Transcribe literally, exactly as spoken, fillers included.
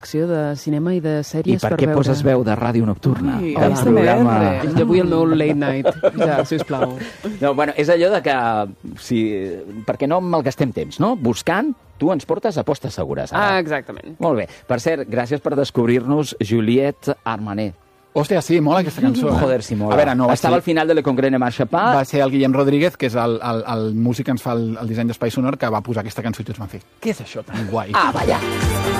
de cinema i de sèries per, per per què veure. poses veu de ràdio nocturna? Ui, del aquesta programa... merda. I avui el meu late night, ja, sisplau. No, bueno, és allò de que, si, perquè no malgastem temps, no? Buscant, tu ens portes a postes segures. Ara. Ah, exactament. Molt bé. Per cert, gràcies per descobrir-nos Juliette Armanet. Hòstia, sí, mola aquesta cançó. Eh? Joder, si mola. A veure, no, Estava ser... al final de Le Congrès de Marchapà. Va ser el Guillem Rodríguez, que és el, el, el músic que ens fa el, el disseny d'Espai Sonor, que va posar aquesta cançó i tots van fer, què és això tan guai? Ah, vaya.